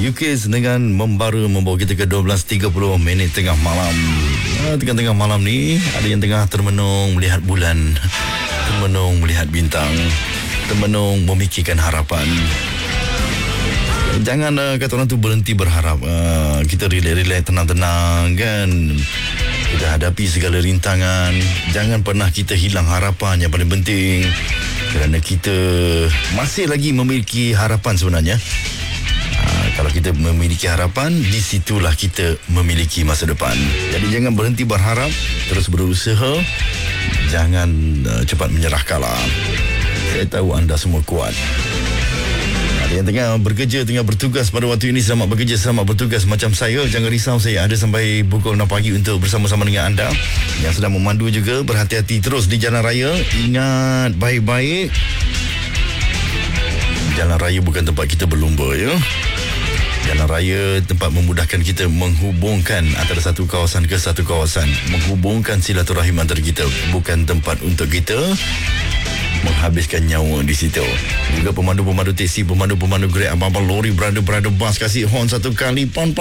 UKIS dengan membara membawa kita ke 12.30 minit tengah malam. Tengah-tengah malam ni ada yang tengah termenung melihat bulan, termenung melihat bintang, termenung memikirkan harapan. Jangan kata orang tu berhenti berharap. Kita relax, tenang-tenang kan. Kita hadapi segala rintangan. Jangan pernah kita hilang harapan, yang paling penting. Kerana kita masih lagi memiliki harapan sebenarnya. Kalau kita memiliki harapan, di situlah kita memiliki masa depan. Jadi jangan berhenti berharap, terus berusaha. Jangan cepat menyerah kalah. Saya tahu anda semua kuat. Yang tengah bekerja, tengah bertugas pada waktu ini, selamat bekerja, selamat bertugas macam saya. Jangan risau, saya ada sampai pukul 6 pagi untuk bersama-sama dengan anda. Yang sedang memandu juga, berhati-hati terus di jalan raya. Ingat baik-baik, jalan raya bukan tempat kita berlumba, ya. Jalan raya tempat memudahkan kita menghubungkan antara satu kawasan ke satu kawasan, menghubungkan silaturahim antara kita, bukan tempat untuk kita menghabiskan nyawa di situ. Juga pemandu-pemandu teksi, pemandu-pemandu Grab, abang-abang lori, berada-berada bas, kasih horn satu kali, pon.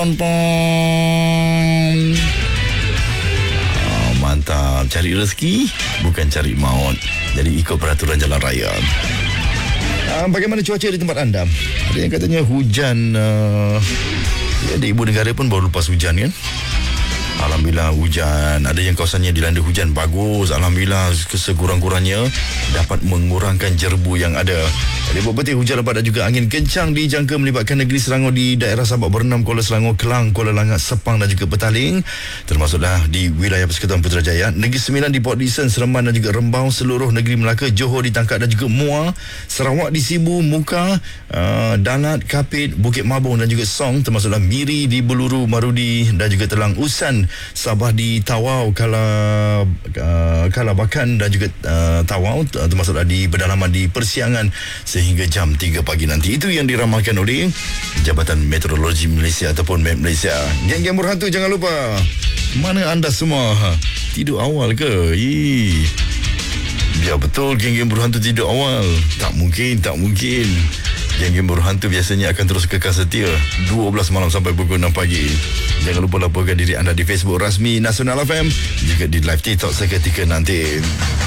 Mantap. Cari rezeki bukan cari maut. Jadi ikut peraturan jalan raya. Bagaimana cuaca di tempat anda? Ada yang katanya hujan. Di ibu negara pun baru lepas hujan kan. Alhamdulillah hujan. Ada yang kawasannya dilanda hujan bagus. Alhamdulillah sekurang-kurangnya dapat mengurangkan jerbu yang ada. Jadi berbetul hujan lebat dan juga angin kencang dijangka melibatkan negeri Selangor di daerah Sabak Bernam, Kuala Selangor, Kelang, Kuala Langat, Sepang dan juga Petaling. Termasuklah di wilayah Persekutuan Putrajaya, Negeri Sembilan di Port Dickson, Seremban dan juga Rembau, seluruh negeri Melaka, Johor di Tangkak dan juga Muar, Sarawak di Sibu, Muka, Dalat, Kapit, Bukit Mabung dan juga Song, termasuklah Miri di Beluru, Marudi dan juga Telang Usan, Sabah di Tawau, Kalabakan dan juga Tawau, termasuklah di pedalaman di Persiangan sehingga jam 3 pagi nanti. Itu yang diramalkan oleh Jabatan Meteorologi Malaysia ataupun MET Malaysia. Geng-geng berhantu, jangan lupa, mana anda semua tidur awal ke? Biar betul geng-geng berhantu tidur awal. Tak mungkin. Geng-geng berhantu biasanya akan terus kekal setia 12 malam sampai pukul 6 pagi. Jangan lupa laporkan diri anda di Facebook rasmi Nasional FM, juga di live TikTok seketika nanti.